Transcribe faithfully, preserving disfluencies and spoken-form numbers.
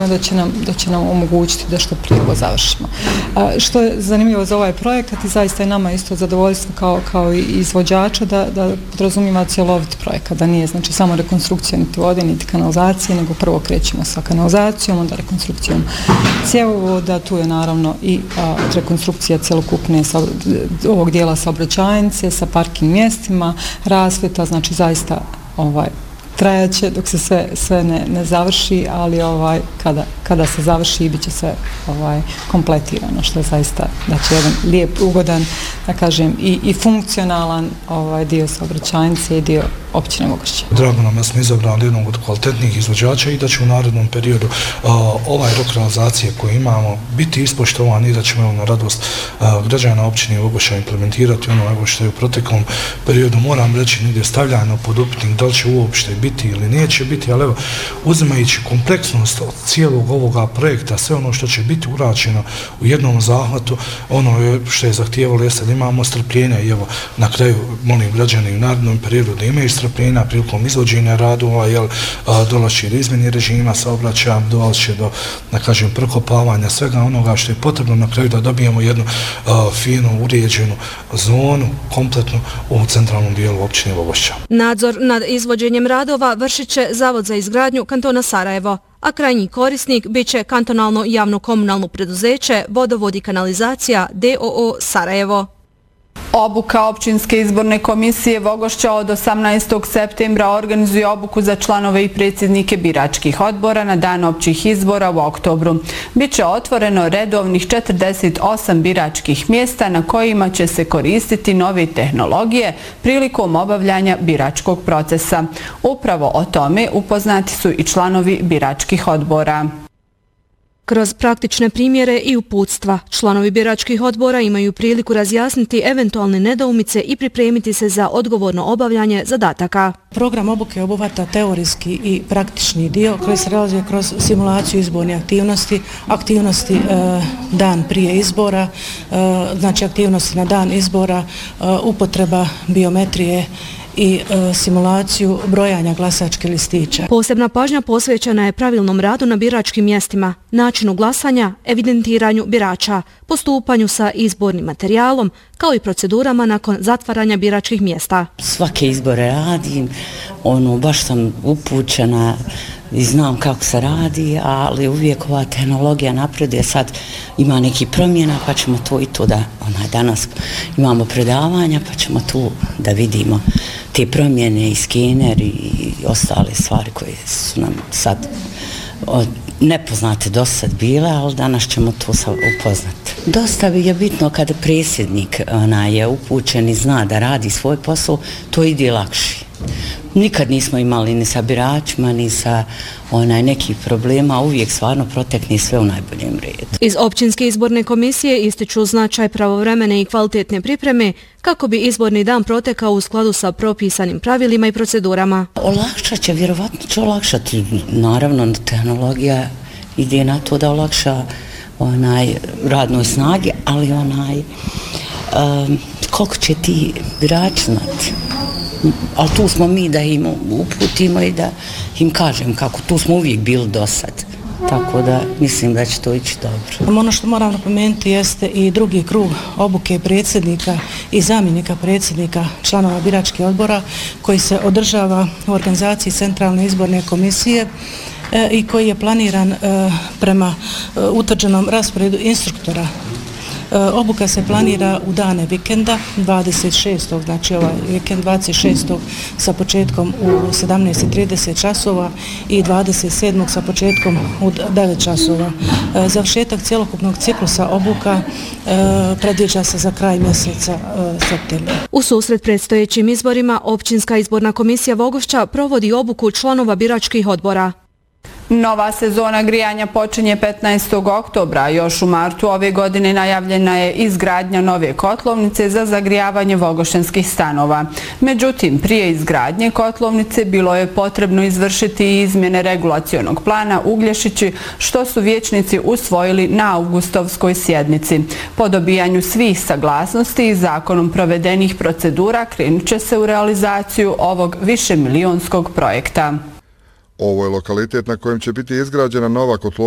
Da će, nam, da će nam omogućiti da što prije ovo završimo. A, što je zanimljivo za ovaj projekat i zaista je nama isto zadovoljstvo kao, kao i izvođača da, da podrazumijeva cjelovit projekat, da nije znači samo rekonstrukcija niti vode, niti kanalizacije, nego prvo krećemo sa kanalizacijom, onda rekonstrukcijom cjevovoda, tu je naravno i a, rekonstrukcija cjelokupne sa, ovog dijela saobraćajnice sa parking mjestima, rasvjeta, znači zaista ovaj trajaće dok se sve, sve ne, ne završi, ali ovaj, kada, kada se završi bit će sve ovaj, kompletirano, što je zaista da će jedan lijep, ugodan, da kažem, i, i funkcionalan ovaj, dio saobraćajnice i dio općine Mogošće. Drago nam da smo izabrali jednog od kvalitetnih izvođača i da će u narednom periodu uh, ovaj rok realizacije koji imamo biti ispoštovan i da ćemo na radost uh, građana općine Mogošća implementirati ono evo što je u proteklom periodu, moram reći, negdje stavljano pod upitnik da li će uopšte biti ili neće biti, ali evo, uzimajući kompleksnost od cijelog ovoga projekta, sve ono što će biti urađeno u jednom zahvatu, ono je što je zahtijevalo jeste da imamo strpljenja i evo, na kraju molim građane u narednom periodu da imaju strpljenja prilikom izvođenja radova, jel, dolazi do izmjene režima saobraćaja, dolazi do, da kažem, prokopavanja svega onoga što je potrebno na kraju da dobijemo jednu uh, finu, uređenu zonu, kompletnu u centralnom dijelu općine Mogošća. Nadzor nad izvođenjem radova vršit će Zavod za izgradnju kantona Sarajevo, a krajnji korisnik bit će kantonalno javno-komunalno preduzeće Vodovod i kanalizacija D O O Sarajevo. Obuka općinske izborne komisije Vogošća od osamnaestog septembra organizuje obuku za članove i predsjednike biračkih odbora na dan općih izbora u oktobru. Biće otvoreno redovnih četrdeset osam biračkih mjesta na kojima će se koristiti nove tehnologije prilikom obavljanja biračkog procesa. Upravo o tome upoznati su i članovi biračkih odbora. Kroz praktične primjere i uputstva, članovi biračkih odbora imaju priliku razjasniti eventualne nedoumice i pripremiti se za odgovorno obavljanje zadataka. Program obuke obuhvata teorijski i praktični dio koji se realizuje kroz simulaciju izborne aktivnosti, aktivnosti e, dan prije izbora, e, znači aktivnosti na dan izbora, e, upotreba biometrije i e, simulaciju brojanja glasačke listića. Posebna pažnja posvećena je pravilnom radu na biračkim mjestima, načinu glasanja, evidentiranju birača, postupanju sa izbornim materijalom, kao i procedurama nakon zatvaranja biračkih mjesta. Svake izbore radim, ono, baš sam upućena i znam kako se radi, ali uvijek ova tehnologija napreduje, sad ima neki promjena, pa ćemo to i to da, onaj, danas imamo predavanja, pa ćemo tu da vidimo te promjene i skener i ostale stvari koje su nam sad od, nepoznate do sad bile, ali danas ćemo to upoznati. Dosta je bitno kada predsjednik ona, je upućen i zna da radi svoj posao, to ide lakši. Nikad nismo imali ni sa biračima, ni sa onaj nekih problema, uvijek stvarno protekne sve u najboljem redu. Iz općinske izborne komisije ističu značaj pravovremene i kvalitetne pripreme kako bi izborni dan protekao u skladu sa propisanim pravilima i procedurama. Olakšat će, vjerovatno će olakšati. Naravno, tehnologija ide na to da olakša onaj radnoj snagi, ali onaj um, koliko će ti birači znati. Ali tu smo mi da im uputimo i da im kažem kako, tu smo uvijek bili do sad. Tako da mislim da će to ići dobro. Ono što moram napomenuti jeste i drugi krug obuke predsjednika i zamjenika predsjednika članova biračkih odbora koji se održava u organizaciji Centralne izborne komisije e, i koji je planiran e, prema e, utvrđenom rasporedu instruktora. Obuka se planira u dane vikenda, dvadeset šestog znači ovaj vikend dvadeset šestog sa početkom u sedamnaest i trideset časova i dvadeset sedmog sa početkom u devet časova. Završetak cjelokupnog ciklusa obuka predviđa se za kraj mjeseca septembra. U susret predstojećim izborima Općinska izborna komisija Vogošća provodi obuku članova biračkih odbora. Nova sezona grijanja počinje petnaestog oktobra. Još u martu ove godine najavljena je izgradnja nove kotlovnice za zagrijavanje vogošćanskih stanova. Međutim, prije izgradnje kotlovnice bilo je potrebno izvršiti izmjene regulacionog plana Uglješići, što su vijećnici usvojili na avgustovskoj sjednici. Po dobijanju svih saglasnosti i zakonom provedenih procedura krenut će se u realizaciju ovog višemilionskog projekta. Ovo je lokalitet na kojem će biti izgrađena nova kotlovnica